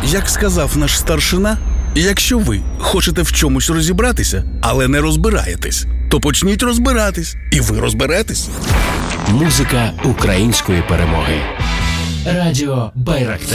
Як сказав наш старшина, якщо ви хочете в чомусь розібратися, але не розбираєтесь, то почніть розбиратись, і ви розберетесь. Музика української перемоги. Радіо Байрактар.